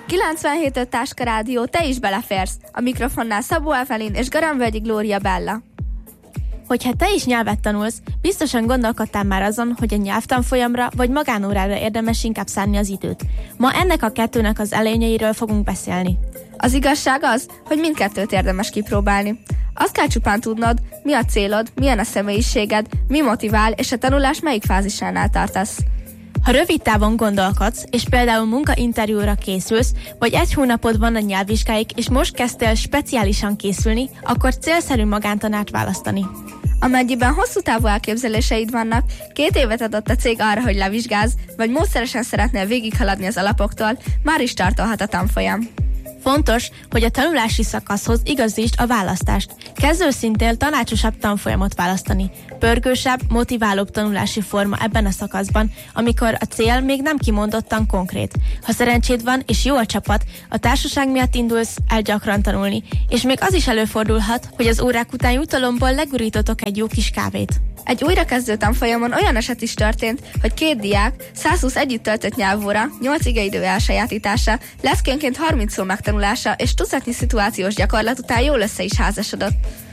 97.5 Táska Rádió, te is beleférsz. A mikrofonnál Szabó Evelin és Garamvölgyi Glória Bella. Hogyha te is nyelvet tanulsz, biztosan gondolkodtál már azon, hogy a nyelvtanfolyamra vagy magánórára érdemes inkább szánni az időt. Ma ennek a kettőnek az előnyeiről fogunk beszélni. Az igazság az, hogy mindkettőt érdemes kipróbálni. Azt kell csupán tudnod, mi a célod, milyen a személyiséged, mi motivál, és a tanulás melyik fázisánál tartasz. Ha rövid távon gondolkodsz, és például munkainterjúra készülsz, vagy egy hónapod van a nyelvvizsgáig, és most kezdtél speciálisan készülni, akkor célszerű magántanát választani. Amennyiben hosszú távú elképzeléseid vannak, 2 évet adott a cég arra, hogy levizsgázz, vagy módszeresen szeretnél végighaladni az alapoktól, már is tartolhat a tanfolyam. Fontos, hogy a tanulási szakaszhoz igazítsd a választást. Kezdőszintnél tanácsosabb tanfolyamot választani. Pörgősebb, motiválóbb tanulási forma ebben a szakaszban, amikor a cél még nem kimondottan konkrét. Ha szerencséd van és jó a csapat, a társaság miatt indulsz el gyakran tanulni, és még az is előfordulhat, hogy az órák után jutalomból legurítotok egy jó kis kávét. Egy újrakezdő tanfolyamon olyan eset is történt, hogy 2 diák 120 együtt töltött nyelvóra, 8 igeidő elsajátítása, leszkönként 30 szó megtanulása és tucatnyi szituációs gyakorlat után jól össze is házasodott.